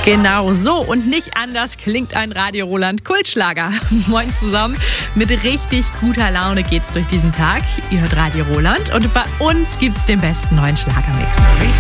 Genau so und nicht anders klingt ein Radio Roland Kultschlager. Moin zusammen, mit richtig guter Laune geht's durch diesen Tag. Ihr hört Radio Roland und bei uns gibt's den besten neuen Schlagermix.